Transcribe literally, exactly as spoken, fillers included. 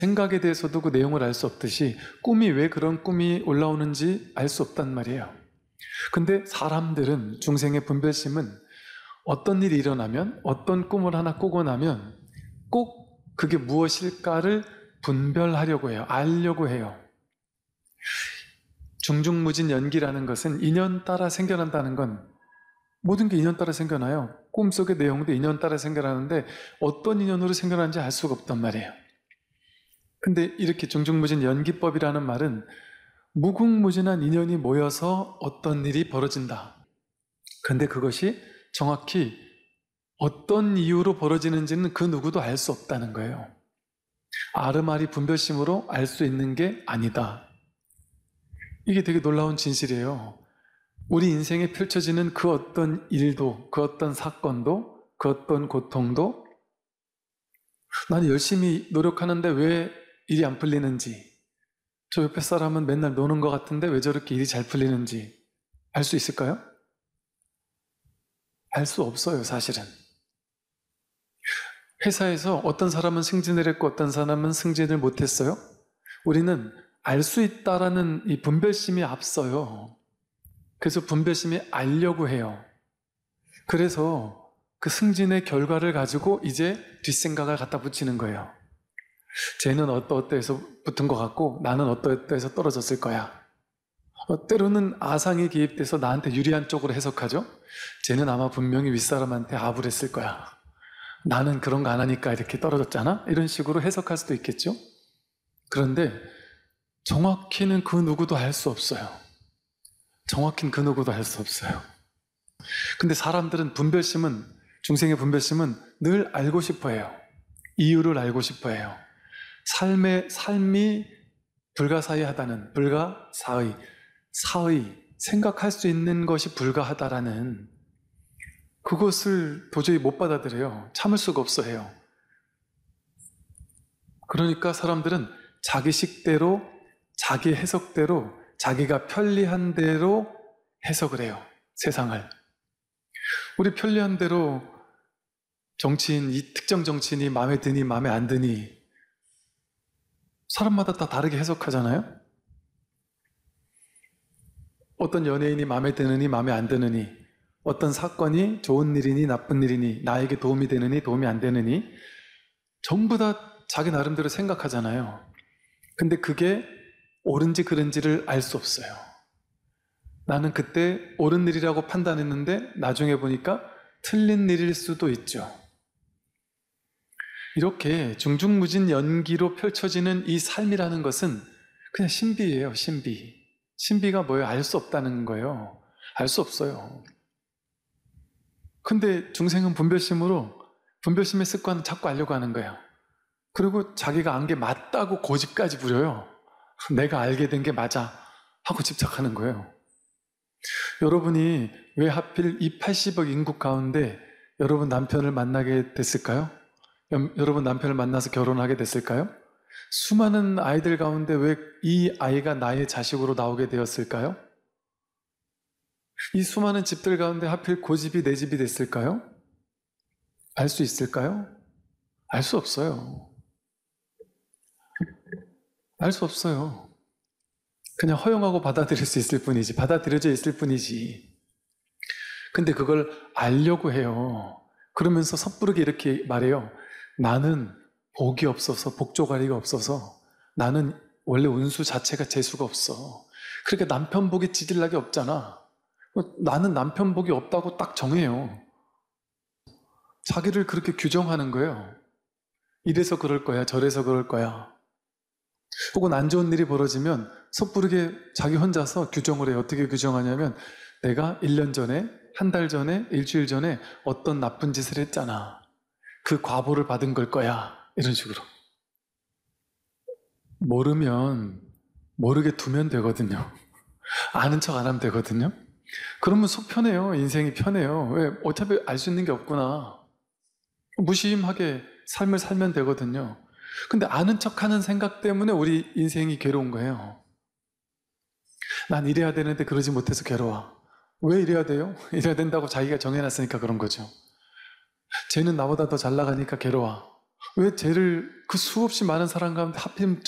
생각에 대해서도 그 내용을 알 수 없듯이 꿈이 왜 그런 꿈이 올라오는지 알 수 없단 말이에요. 근데 사람들은, 중생의 분별심은 어떤 일이 일어나면, 어떤 꿈을 하나 꾸고 나면 꼭 그게 무엇일까를 분별하려고 해요. 알려고 해요. 중중무진연기라는 것은 인연 따라 생겨난다는 건, 모든 게 인연 따라 생겨나요. 꿈속의 내용도 인연 따라 생겨나는데 어떤 인연으로 생겨나는지 알 수가 없단 말이에요. 근데 이렇게 중중무진연기법이라는 말은 무궁무진한 인연이 모여서 어떤 일이 벌어진다. 근데 그것이 정확히 어떤 이유로 벌어지는지는 그 누구도 알 수 없다는 거예요. 아르마리 분별심으로 알 수 있는 게 아니다. 이게 되게 놀라운 진실이에요. 우리 인생에 펼쳐지는 그 어떤 일도, 그 어떤 사건도, 그 어떤 고통도 나는 열심히 노력하는데 왜 일이 안 풀리는지, 저 옆에 사람은 맨날 노는 것 같은데 왜 저렇게 일이 잘 풀리는지 알 수 있을까요? 알 수 없어요, 사실은. 회사에서 어떤 사람은 승진을 했고 어떤 사람은 승진을 못했어요. 우리는 알 수 있다라는 이 분별심이 앞서요. 그래서 분별심이 알려고 해요. 그래서 그 승진의 결과를 가지고 이제 뒷생각을 갖다 붙이는 거예요. 쟤는 어떠어떠해서 붙은 것 같고 나는 어떠어떠해서 떨어졌을 거야. 어, 때로는 아상이 개입돼서 나한테 유리한 쪽으로 해석하죠. 쟤는 아마 분명히 윗사람한테 아부를 했을 거야. 나는 그런 거 안 하니까 이렇게 떨어졌잖아? 이런 식으로 해석할 수도 있겠죠. 그런데 정확히는 그 누구도 알 수 없어요. 정확히는 그 누구도 알 수 없어요. 근데 사람들은 분별심은, 중생의 분별심은 늘 알고 싶어 해요. 이유를 알고 싶어 해요. 삶의, 삶이 불가사의하다는, 불가사의, 사의, 생각할 수 있는 것이 불가하다라는 그것을 도저히 못 받아들여요. 참을 수가 없어 해요. 그러니까 사람들은 자기 식대로, 자기 해석대로, 자기가 편리한 대로 해석을 해요. 세상을. 우리 편리한 대로 정치인, 이 특정 정치인이 마음에 드니 마음에 안 드니 사람마다 다 다르게 해석하잖아요. 어떤 연예인이 마음에 드느니 마음에 안 드느니, 어떤 사건이 좋은 일이니 나쁜 일이니, 나에게 도움이 되느니 도움이 안 되느니 전부 다 자기 나름대로 생각하잖아요. 근데 그게 옳은지 그른지를 알 수 없어요. 나는 그때 옳은 일이라고 판단했는데 나중에 보니까 틀린 일일 수도 있죠. 이렇게 중중무진연기로 펼쳐지는 이 삶이라는 것은 그냥 신비예요, 신비. 신비가 뭐예요? 알 수 없다는 거예요. 알 수 없어요. 근데 중생은 분별심으로, 분별심의 습관은 자꾸 알려고 하는 거예요. 그리고 자기가 안 게 맞다고 고집까지 부려요. 내가 알게 된 게 맞아 하고 집착하는 거예요. 여러분이 왜 하필 이 팔십억 인구 가운데 여러분 남편을 만나게 됐을까요? 여러분 남편을 만나서 결혼하게 됐을까요? 수많은 아이들 가운데 왜 이 아이가 나의 자식으로 나오게 되었을까요? 이 수많은 집들 가운데 하필 고집이 내 집이 됐을까요? 알 수 있을까요? 알 수 없어요. 알 수 없어요. 그냥 허용하고 받아들일 수 있을 뿐이지, 받아들여져 있을 뿐이지. 근데 그걸 알려고 해요. 그러면서 섣부르게 이렇게 말해요. 나는 복이 없어서, 복조가리가 없어서, 나는 원래 운수 자체가 재수가 없어. 그러니까 남편 복이 지질나게 없잖아. 나는 남편 복이 없다고 딱 정해요. 자기를 그렇게 규정하는 거예요. 이래서 그럴 거야, 저래서 그럴 거야. 혹은 안 좋은 일이 벌어지면 섣부르게 자기 혼자서 규정을 해요. 어떻게 규정하냐면 내가 일 년 전에, 한 달 전에, 일주일 전에 어떤 나쁜 짓을 했잖아. 그 과보를 받은 걸 거야. 이런 식으로. 모르면 모르게 두면 되거든요. 아는 척 안 하면 되거든요. 그러면 속 편해요. 인생이 편해요. 왜? 어차피 알 수 있는 게 없구나. 무심하게 삶을 살면 되거든요. 근데 아는 척하는 생각 때문에 우리 인생이 괴로운 거예요. 난 이래야 되는데 그러지 못해서 괴로워. 왜 이래야 돼요? 이래야 된다고 자기가 정해놨으니까 그런 거죠. 쟤는 나보다 더 잘 나가니까 괴로워. 왜 쟤를 그 수없이 많은 사람 가운데 하필